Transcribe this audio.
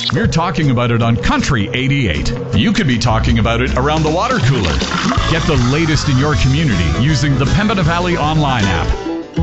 We're talking about it on Country 88. You could be talking about it around the water cooler. Get the latest in your community using the Pembina Valley online app.